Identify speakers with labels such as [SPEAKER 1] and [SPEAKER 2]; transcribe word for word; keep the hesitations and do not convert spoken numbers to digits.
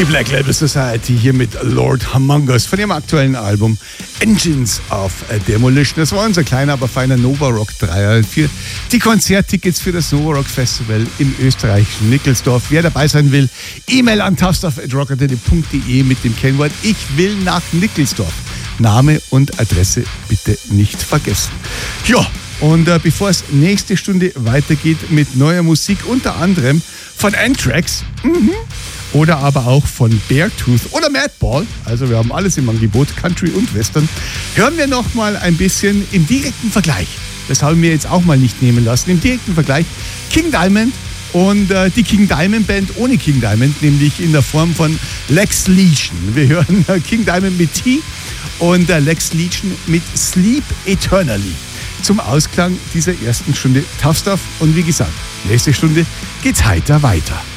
[SPEAKER 1] Die Black Label Society hier mit Lord Humongous von ihrem aktuellen Album Engines of Demolition. Das war unser kleiner, aber feiner Nova Rock Dreier für die Konzerttickets für das Nova Rock Festival im österreichischen Nickelsdorf. Wer dabei sein will, E-Mail an toughstuff at rockantenne punkt de mit dem Kennwort Ich will nach Nickelsdorf. Name und Adresse bitte nicht vergessen. Ja, und äh, bevor es nächste Stunde weitergeht mit neuer Musik, unter anderem von Anthrax, mhm, oder aber auch von Beartooth oder Madball, also wir haben alles im Angebot, Country und Western, hören wir noch mal ein bisschen im direkten Vergleich. Das haben wir jetzt auch mal nicht nehmen lassen. Im direkten Vergleich King Diamond und äh, die King Diamond Band ohne King Diamond, nämlich in der Form von Lex Legion. Wir hören äh, King Diamond mit T und äh, Lex Legion mit Sleep Eternally zum Ausklang dieser ersten Stunde Tough Stuff. Und wie gesagt, nächste Stunde geht's heiter weiter.